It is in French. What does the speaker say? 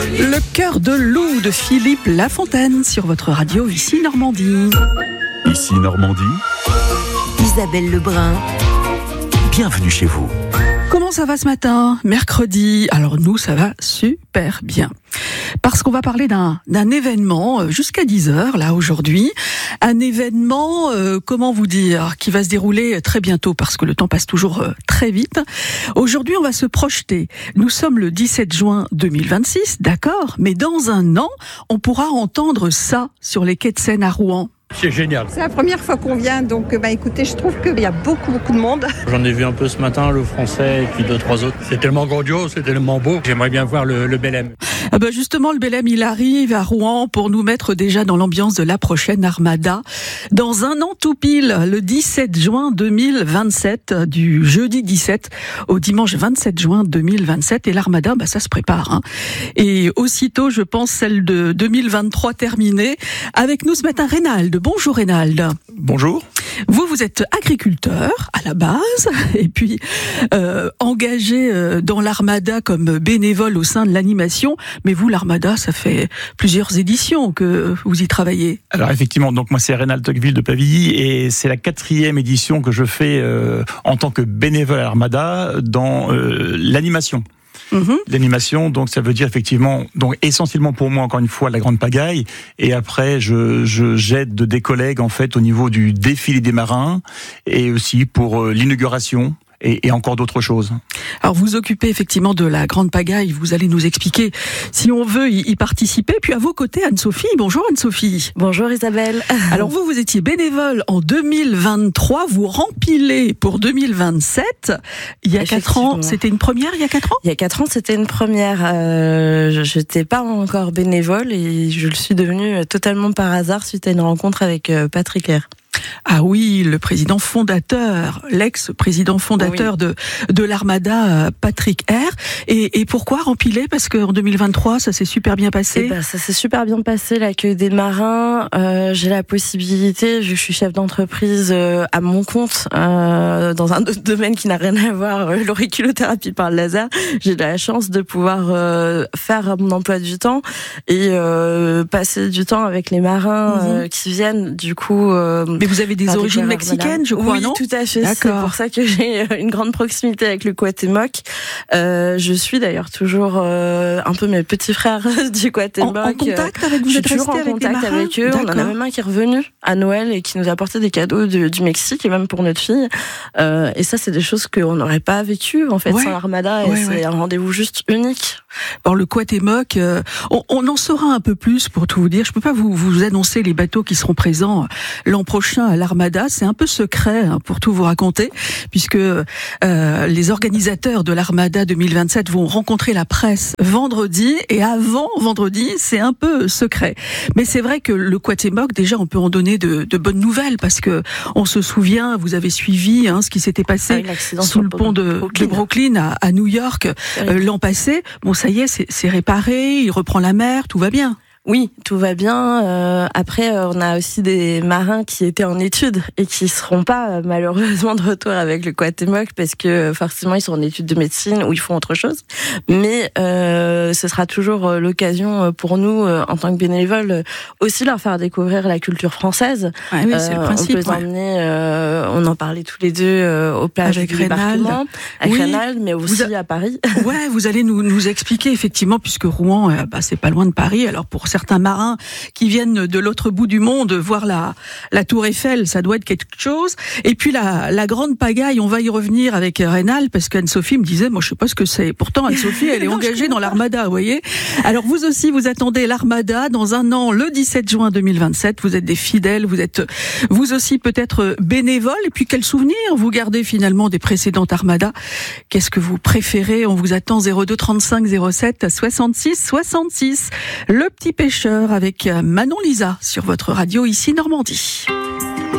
Le cœur de loup de Philippe Lafontaine sur votre radio ici Normandie. Ici Normandie, Isabelle Lebrun. bienvenue chez vous. Comment ça va ce matin, mercredi? Alors nous, ça va super bien. Parce qu'on va parler d'un événement jusqu'à 10h, là, aujourd'hui. Un événement, comment vous dire, qui va se dérouler très bientôt, parce que le temps passe toujours très vite. Aujourd'hui, on va se projeter. Nous sommes le 17 juin 2026, d'accord, mais dans un an, on pourra entendre ça sur les quais de Seine à Rouen. C'est génial. C'est la première fois qu'on vient, donc écoutez, je trouve qu'il y a beaucoup de monde. J'en ai vu un peu ce matin, le français et puis 2-3 autres. C'est tellement grandiose, c'est tellement beau. J'aimerais bien voir le Belém. Ah ben justement, le Belém, il arrive à Rouen pour nous mettre déjà dans l'ambiance de la prochaine Armada. Dans un an tout pile, le 17 juin 2027, du jeudi 17 au dimanche 27 juin 2027. Et l'Armada, ça se prépare. Hein. Et aussitôt, je pense, celle de 2023 terminée. Avec nous ce matin, Reynald. Bonjour Reynald. Bonjour. Vous êtes agriculteur à la base et puis engagé dans l'Armada comme bénévole au sein de l'animation. Mais vous, l'Armada, ça fait plusieurs éditions que vous y travaillez. Alors effectivement, donc moi c'est Reynald Tocqueville de Pavilly et c'est la 4e édition que je fais en tant que bénévole à l'Armada dans l'animation. L'animation, donc ça veut dire effectivement, donc essentiellement pour moi encore une fois la grande pagaille, et après j'aide des collègues en fait au niveau du défilé des marins et aussi pour l'inauguration. Et encore d'autres choses. Alors vous occupez effectivement de la grande pagaille, vous allez nous expliquer si on veut y participer. Puis à vos côtés, Anne-Sophie. Bonjour Anne-Sophie. Bonjour Isabelle. Alors vous étiez bénévole en 2023, vous rempilez pour 2027. Il y a 4 ans, c'était une première il y a 4 ans ? Il y a 4 ans, c'était une première. Je n'étais pas encore bénévole et je le suis devenue totalement par hasard suite à une rencontre avec Patrick Air. Ah oui, le président fondateur, l'ex-président fondateur de l'Armada, Patrick Air. Et pourquoi rempiler ? Parce qu'en 2023, ça s'est super bien passé. Ça s'est super bien passé, l'accueil des marins. J'ai la possibilité, je suis chef d'entreprise à mon compte, dans un autre domaine qui n'a rien à voir, l'auriculothérapie par le laser. J'ai la chance de pouvoir faire mon emploi du temps et passer du temps avec les marins qui viennent, du coup... Mais vous avez des origines mexicaines, je crois, oui, non ? Oui, tout à fait. D'accord. C'est pour ça que j'ai une grande proximité avec le Cuauhtémoc. Je suis d'ailleurs toujours un peu mes petits frères du Cuauhtémoc. En contact avec vous ? Je suis toujours en contact avec eux. D'accord. On en a même un qui est revenu à Noël et qui nous a apporté des cadeaux du Mexique et même pour notre fille. Et ça, c'est des choses qu'on n'aurait pas vécues en fait sans l'Armada. Et c'est un rendez-vous juste unique. Bon, le Cuauhtémoc, on en saura un peu plus pour tout vous dire. Je peux pas vous annoncer les bateaux qui seront présents l'an prochain à l'Armada. C'est un peu secret pour tout vous raconter, puisque les organisateurs de l'Armada 2027 vont rencontrer la presse vendredi, et avant vendredi, c'est un peu secret. Mais c'est vrai que le Cuauhtémoc, déjà, on peut en donner de bonnes nouvelles, parce que on se souvient, vous avez suivi ce qui s'était passé sous le pont de Brooklyn à New York l'an passé. Bon, ça y est, c'est réparé, il reprend la mer, tout va bien. Oui, tout va bien. Après, on a aussi des marins qui étaient en études et qui seront pas malheureusement de retour avec le Cuauhtémoc parce que forcément ils sont en études de médecine ou ils font autre chose. Mais ce sera toujours l'occasion pour nous, en tant que bénévoles, aussi leur faire découvrir la culture française. Ah oui, c'est le principe. On peut emmener, on en parlait tous les deux aux plages avec du débarquement, avec Reynald, mais aussi à Paris. Ouais, vous allez nous expliquer effectivement, puisque Rouen, c'est pas loin de Paris. Alors pour certains marins qui viennent de l'autre bout du monde voir la Tour Eiffel, ça doit être quelque chose. Et puis la grande pagaille, on va y revenir avec Reynald, parce qu'Anne-Sophie me disait, moi je sais pas ce que c'est. Pourtant Anne-Sophie, elle est engagée dans l'Armada, vous voyez. Alors vous aussi, vous attendez l'Armada dans un an, le 17 juin 2027. Vous êtes des fidèles, vous êtes vous aussi peut-être bénévoles. Et puis quel souvenir vous gardez finalement des précédentes Armadas ? Qu'est-ce que vous préférez ? On vous attend 02 35 07 66 66. Le petit pêcheur avec Manon Lisa sur votre radio ici Normandie.